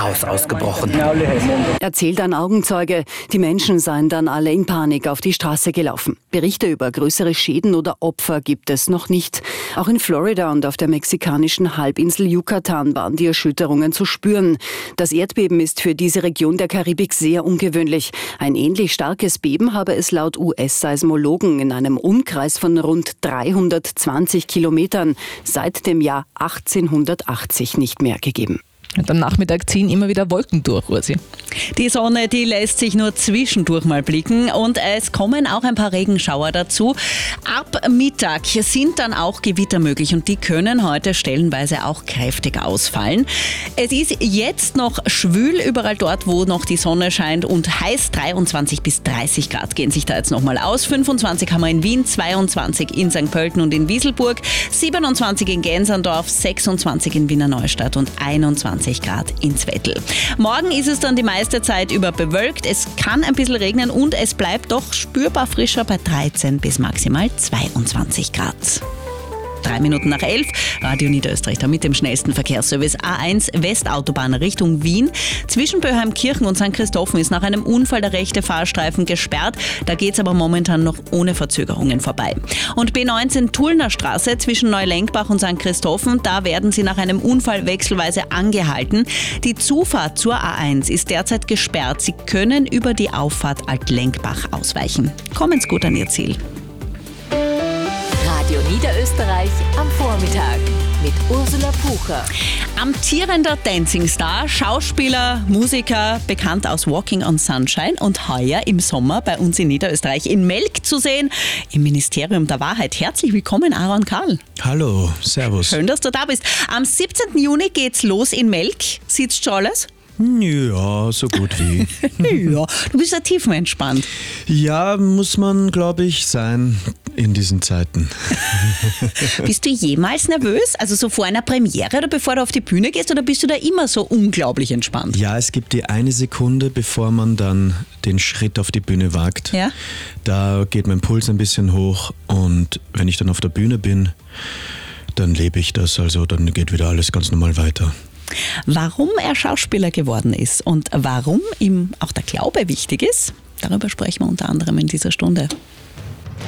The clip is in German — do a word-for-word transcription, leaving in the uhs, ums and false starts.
Chaos ausgebrochen. Erzählt ein Augenzeuge. Die Menschen seien dann alle in Panik auf die Straße gelaufen. Berichte über größere Schäden oder Opfer gibt es noch nicht. Auch in Florida und auf der mexikanischen Halbinsel Yucatan waren die Erschütterungen zu spüren. Das Erdbeben ist für diese Region der Karibik sehr ungewöhnlich. Ein ähnlich starkes Beben habe es laut U S-Seismologen in einem Umkreis von rund dreihundertzwanzig Kilometern seit dem Jahr achtzehnhundertachtzig nicht mehr gegeben. Und am Nachmittag ziehen immer wieder Wolken durch, Ursi. Die Sonne, die lässt sich nur zwischendurch mal blicken und es kommen auch ein paar Regenschauer dazu. Ab Mittag sind dann auch Gewitter möglich und die können heute stellenweise auch kräftig ausfallen. Es ist jetzt noch schwül überall dort, wo noch die Sonne scheint und heiß. Dreiundzwanzig bis dreißig Grad gehen sich da jetzt nochmal aus. fünfundzwanzig haben wir in Wien, zweiundzwanzig in Sankt Pölten und in Wieselburg, siebenundzwanzig in Gänserndorf, sechsundzwanzig in Wiener Neustadt und einundzwanzig Grad in Zwettl. Morgen ist es dann die meiste Zeit über bewölkt. Es kann ein bisschen regnen und es bleibt doch spürbar frischer bei dreizehn bis maximal zweiundzwanzig Grad. Drei Minuten nach elf, Radio Niederösterreich da mit dem schnellsten Verkehrsservice A eins Westautobahn Richtung Wien. Zwischen Böheimkirchen und Sankt Christophen ist nach einem Unfall der rechte Fahrstreifen gesperrt. Da geht es aber momentan noch ohne Verzögerungen vorbei. Und B neunzehn Tullner Straße zwischen Neulenkbach und Sankt Christophen, da werden sie nach einem Unfall wechselweise angehalten. Die Zufahrt zur A eins ist derzeit gesperrt. Sie können über die Auffahrt Altlenkbach ausweichen. Kommen Sie gut an Ihr Ziel. Radio Niederösterreich am Vormittag mit Ursula Pucher. Amtierender Dancing-Star, Schauspieler, Musiker, bekannt aus Walking on Sunshine und heuer im Sommer bei uns in Niederösterreich in Melk zu sehen, im Ministerium der Wahrheit. Herzlich willkommen, Aaron Karl. Hallo, servus. Schön, dass du da bist. Am siebzehnten Juni geht's los in Melk. Sitzt schon alles? Ja, so gut wie. Ja, du bist ja tiefenentspannt. Ja, muss man, glaube ich, sein in diesen Zeiten. Bist du jemals nervös? Also so vor einer Premiere oder bevor du auf die Bühne gehst, oder bist du da immer so unglaublich entspannt? Ja, es gibt die eine Sekunde, bevor man dann den Schritt auf die Bühne wagt. Ja? Da geht mein Puls ein bisschen hoch und wenn ich dann auf der Bühne bin, dann lebe ich das, also dann geht wieder alles ganz normal weiter. Warum er Schauspieler geworden ist und warum ihm auch der Glaube wichtig ist, darüber sprechen wir unter anderem in dieser Stunde.